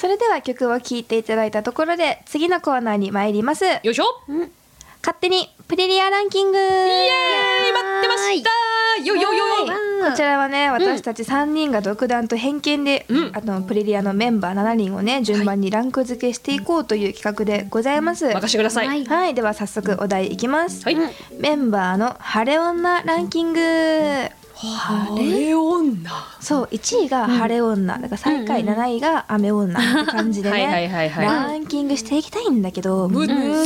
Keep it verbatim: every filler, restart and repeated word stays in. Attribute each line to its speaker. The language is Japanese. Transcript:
Speaker 1: それでは曲を聴いていただいたところで次のコーナーに参ります。
Speaker 2: よいしょ。
Speaker 1: 勝手にプリリアランキング。イエー
Speaker 2: イ、待ってましたー。よよよよ。
Speaker 1: こちらはね、私たちさんにんが独断と偏見で、うん、あのプリリアのメンバーしちにんをね順番にランク付けしていこうという企画でございます。
Speaker 2: 任せてください。
Speaker 1: はい、はい、では早速お題いきます。
Speaker 2: はい、
Speaker 1: メンバーの晴れ女ランキング。
Speaker 2: 晴れ女。
Speaker 1: そう、いちいが晴れ女、だから最下位なないが雨女って感じでねランキングしていきたいんだけど、
Speaker 2: む